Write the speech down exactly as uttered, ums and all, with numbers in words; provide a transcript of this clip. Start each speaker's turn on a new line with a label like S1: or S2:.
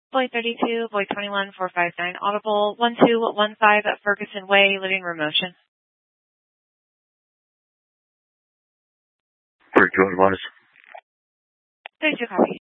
S1: Boy thirty-two, Boy twenty-one, four five nine, Audible, one two one five at Ferguson Way, living room motion.
S2: thirty-two, advise.
S1: thirty-two, copy.